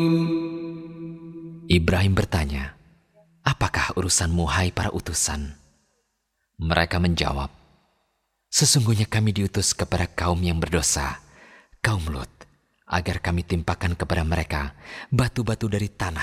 Ibrahim bertanya, "Apakah urusanmu, hai para utusan?" Mereka menjawab, "Sesungguhnya kami diutus kepada kaum yang berdosa, kaum Lut, agar kami timpakan kepada mereka batu-batu dari tanah